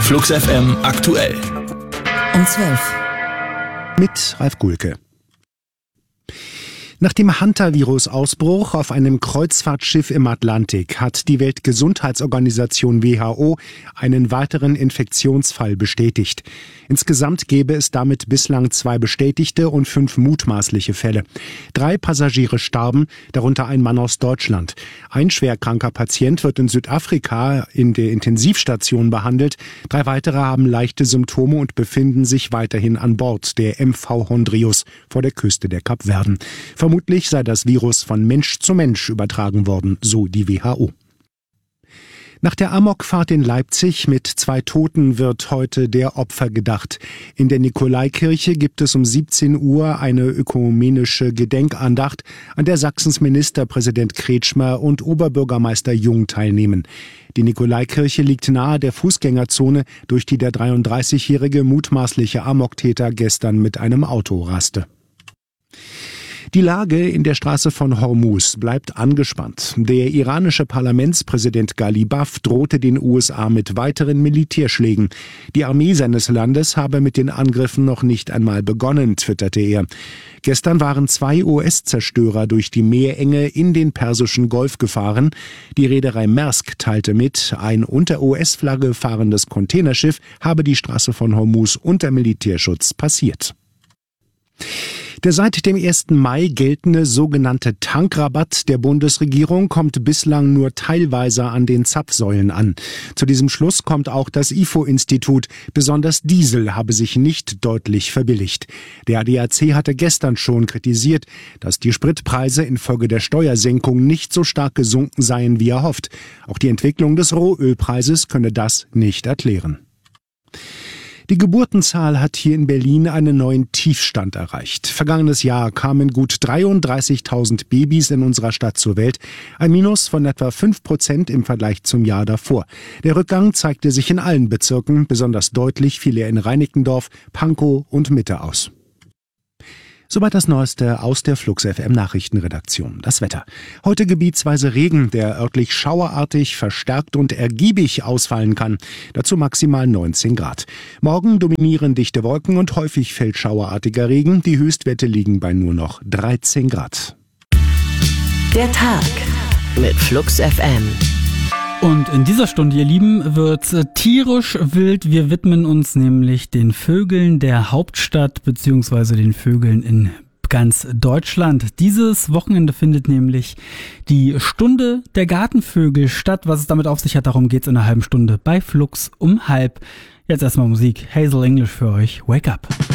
Flux FM aktuell. Um 12. Mit Ralf Gulke. Nach dem Hantavirus-Ausbruch auf einem Kreuzfahrtschiff im Atlantik hat die Weltgesundheitsorganisation WHO einen weiteren Infektionsfall bestätigt. Insgesamt gäbe es damit bislang 2 bestätigte und 5 mutmaßliche Fälle. 3 Passagiere starben, darunter ein Mann aus Deutschland. Ein schwerkranker Patient wird in Südafrika in der Intensivstation behandelt. 3 weitere haben leichte Symptome und befinden sich weiterhin an Bord der MV Hondrius vor der Küste der Kapverden. Vermutlich sei das Virus von Mensch zu Mensch übertragen worden, so die WHO. Nach der Amokfahrt in Leipzig mit 2 Toten wird heute der Opfer gedacht. In der Nikolaikirche gibt es um 17 Uhr eine ökumenische Gedenkandacht, an der Sachsens Ministerpräsident Kretschmer und Oberbürgermeister Jung teilnehmen. Die Nikolaikirche liegt nahe der Fußgängerzone, durch die der 33-jährige mutmaßliche Amoktäter gestern mit einem Auto raste. Die Lage in der Straße von Hormuz bleibt angespannt. Der iranische Parlamentspräsident Ghalibaf drohte den USA mit weiteren Militärschlägen. Die Armee seines Landes habe mit den Angriffen noch nicht einmal begonnen, twitterte er. Gestern waren 2 US-Zerstörer durch die Meerenge in den Persischen Golf gefahren. Die Reederei Maersk teilte mit, ein unter US-Flagge fahrendes Containerschiff habe die Straße von Hormuz unter Militärschutz passiert. Der seit dem 1. Mai geltende sogenannte Tankrabatt der Bundesregierung kommt bislang nur teilweise an den Zapfsäulen an. Zu diesem Schluss kommt auch das IFO-Institut. Besonders Diesel habe sich nicht deutlich verbilligt. Der ADAC hatte gestern schon kritisiert, dass die Spritpreise infolge der Steuersenkung nicht so stark gesunken seien, wie erhofft. Auch die Entwicklung des Rohölpreises könne das nicht erklären. Die Geburtenzahl hat hier in Berlin einen neuen Tiefstand erreicht. Vergangenes Jahr kamen gut 33.000 Babys in unserer Stadt zur Welt, ein Minus von etwa 5% im Vergleich zum Jahr davor. Der Rückgang zeigte sich in allen Bezirken, besonders deutlich fiel er in Reinickendorf, Pankow und Mitte aus. Soweit das Neueste aus der Flux FM Nachrichtenredaktion. Das Wetter. Heute gebietsweise Regen, der örtlich schauerartig, verstärkt und ergiebig ausfallen kann. Dazu maximal 19 Grad. Morgen dominieren dichte Wolken und häufig fällt schauerartiger Regen. Die Höchstwerte liegen bei nur noch 13 Grad. Der Tag mit Flux FM. Und in dieser Stunde, ihr Lieben, wird's tierisch wild. Wir widmen uns nämlich den Vögeln der Hauptstadt bzw. den Vögeln in ganz Deutschland. Dieses Wochenende findet nämlich die Stunde der Gartenvögel statt. Was es damit auf sich hat, darum geht's in einer halben Stunde bei Flux um halb. Jetzt erstmal Musik. Hazel English für euch. Wake Up.